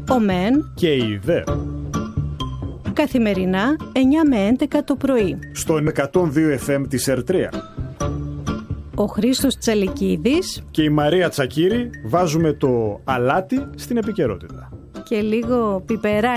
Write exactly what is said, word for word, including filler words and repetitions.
ο Μεν και η Δε. Καθημερινά εννιά με έντεκα το πρωί. Στον εκατόν δύο εφ εμ της Ερτρία. Ο Χρήστος Τσαλικίδης και η Μαρία Τσακύρη βάζουμε το αλάτι στην επικαιρότητα. Και λίγο πιπεράκι.